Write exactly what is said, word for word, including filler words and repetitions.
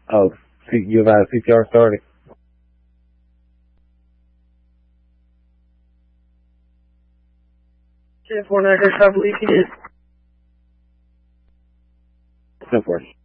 Oh, C- you've had a C P R started? ten four nine, I believe he did. ten four.